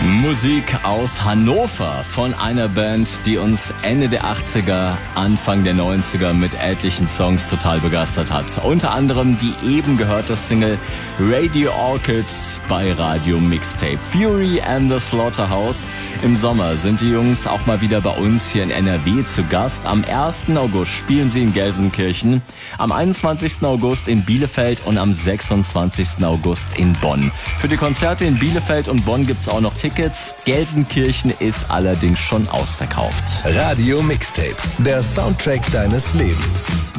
Musik aus Hannover von einer Band, die uns Ende der 80er, Anfang der 90er mit etlichen Songs total begeistert hat. Unter anderem die eben gehörte Single Radio Orchids bei Radio Mixtape. Fury and the Slaughterhouse. Im Sommer sind die Jungs auch mal wieder bei uns hier in NRW zu Gast. Am 1. August spielen sie in Gelsenkirchen, am 21. August in Bielefeld und am 26. August in Bonn. Für die Konzerte in Bielefeld und Bonn gibt's auch noch Tickets. Gelsenkirchen ist allerdings schon ausverkauft. Radio Mixtape, der Soundtrack deines Lebens.